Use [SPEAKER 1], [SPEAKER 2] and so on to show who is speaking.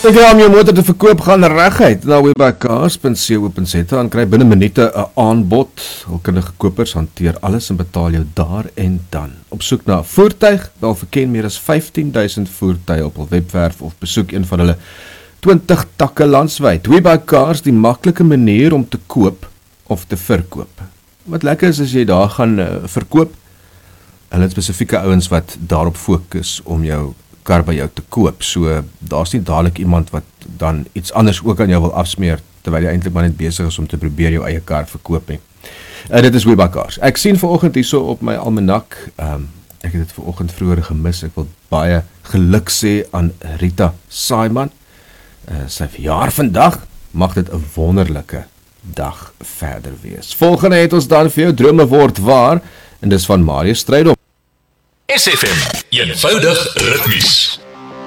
[SPEAKER 1] Dink jy om jou motor te verkoop gaan reguit na webbycars.co.za en kry binne minute 'n aanbod. Hulkundige kopers hanteer alles en betaal jou daar en dan. Op soek na 'n voertuig, wel verken meer as 15,000 voertuie op hul webwerf of besoek een van hulle 20 takke landwyd. Webbycars, die maklike manier om te koop of te verkoop. Wat lekker is as jy daar gaan verkoop, hulle het spesifieke ouens wat daarop fokus om jou kar by jou te koop, so daar's nie dadelik iemand wat dan iets anders ook aan jou wil afsmeer, terwyl jy eintlik maar net besig is om te probeer jou eie kar verkoop nie. Dit is Webbycars. Ek sien vanoggend hierso op my almanak, ek het dit vanoggend vroeër gemis, ek wil baie geluk sê aan Rita Saaiman, sy verjaar vandag, mag dit 'n wonderlike dag verder wees. Volgende het ons dan vir jou drome word waar, en dis van Marius Strydom.
[SPEAKER 2] SFM, eenvoudig ritmies.